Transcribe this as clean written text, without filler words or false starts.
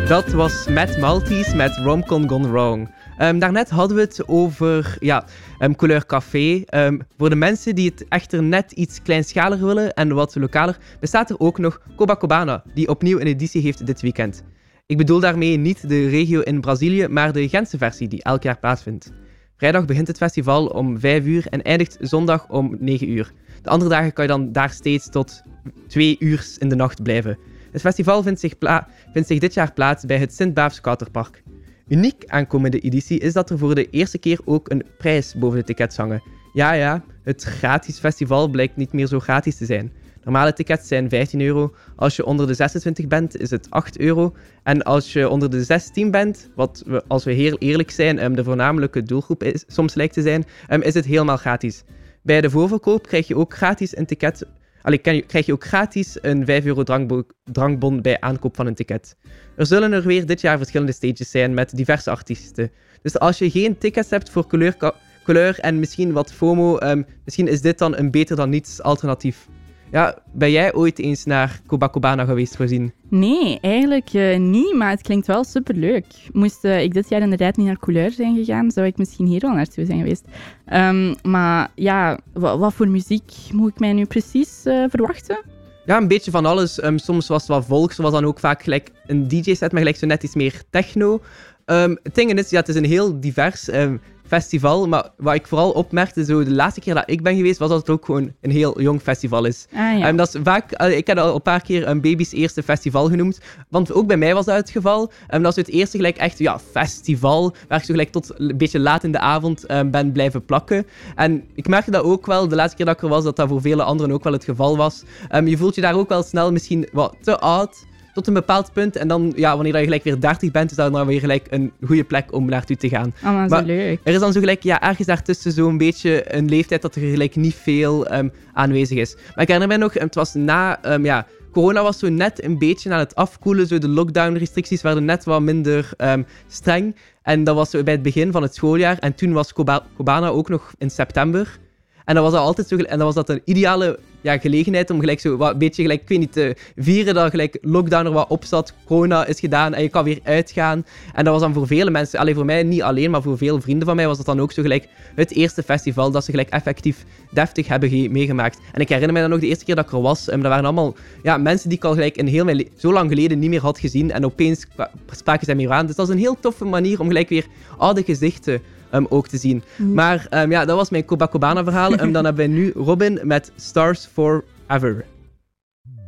Dat was Matt Maltese met Romcom Gone Wrong. Daarnet hadden we het over Couleur Café. Voor de mensen die het echter net iets kleinschaliger willen en wat lokaler, bestaat er ook nog Copacabana, die opnieuw een editie heeft dit weekend. Ik bedoel daarmee niet de regio in Brazilië, maar de Gentse versie die elk jaar plaatsvindt. Vrijdag begint het festival om 5 uur en eindigt zondag om 9 uur. De andere dagen kan je dan daar steeds tot 2 uur in de nacht blijven. Het festival vindt zich dit jaar plaats bij het Sint-Baafs Kouterpark. Uniek aan komende editie is dat er voor de eerste keer ook een prijs boven de tickets hangen. Ja, het gratis festival blijkt niet meer zo gratis te zijn. Normale tickets zijn €15. Als je onder de 26 bent, is het €8. En als je onder de 16 bent, wat als we heel eerlijk zijn, de voornamelijke doelgroep soms lijkt te zijn, is het helemaal gratis. Bij de voorverkoop krijg je ook gratis een ticket. Krijg je ook gratis een €5 drankbon bij aankoop van een ticket. Er zullen er weer dit jaar verschillende stages zijn met diverse artiesten. Dus als je geen tickets hebt voor Couleur en misschien wat FOMO, misschien is dit dan een beter dan niets alternatief. Ja, ben jij ooit eens naar Copacabana geweest voorzien? Nee, eigenlijk niet, maar het klinkt wel superleuk. Moest ik dit jaar inderdaad niet naar Couleur zijn gegaan, zou ik misschien hier wel naartoe zijn geweest. Maar ja, wat voor muziek moet ik mij nu precies verwachten? Ja, een beetje van alles. Soms was het wat volks, was dan ook vaak gelijk een DJ-set, maar gelijk zo net iets meer techno. Het ding is, het is een heel divers festival, maar wat ik vooral opmerkte, zo de laatste keer dat ik ben geweest, was dat het ook gewoon een heel jong festival is. Ja. Dat is vaak, ik heb al een paar keer een baby's eerste festival genoemd, want ook bij mij was dat het geval. Dat is het eerste gelijk echt, festival, waar ik zo gelijk tot een beetje laat in de avond ben blijven plakken. En ik merkte dat ook wel, de laatste keer dat ik er was, dat voor vele anderen ook wel het geval was. Je voelt je daar ook wel snel misschien wat te oud, tot een bepaald punt. En dan, wanneer je gelijk weer 30 bent, is dat dan weer gelijk een goede plek om naartoe te gaan. Maar zo leuk. Er is dan zo gelijk, ergens daartussen zo'n beetje een leeftijd dat er gelijk niet veel aanwezig is. Maar ik herinner mij nog, het was na, corona was zo net een beetje aan het afkoelen. Zo de lockdown-restricties werden net wat minder streng. En dat was zo bij het begin van het schooljaar. En toen was Copacabana ook nog in september. En dan was dat altijd zo, en dan was dat een ideale gelegenheid om gelijk zo wat een beetje gelijk, ik weet niet, te vieren dat gelijk lockdown er wat op zat, corona is gedaan en je kan weer uitgaan. En dat was dan voor vele mensen, alleen voor mij niet alleen, maar voor veel vrienden van mij was dat dan ook zo gelijk het eerste festival dat ze gelijk effectief deftig hebben meegemaakt. En ik herinner mij dan nog de eerste keer dat ik er was, dat waren allemaal mensen die ik al gelijk zo lang geleden niet meer had gezien en opeens spraken zij meer aan. Dus dat is een heel toffe manier om gelijk weer oude gezichten ook te zien. Maar dat was mijn Copacabana verhaal. Dan hebben wij nu Robin met Stars Forever.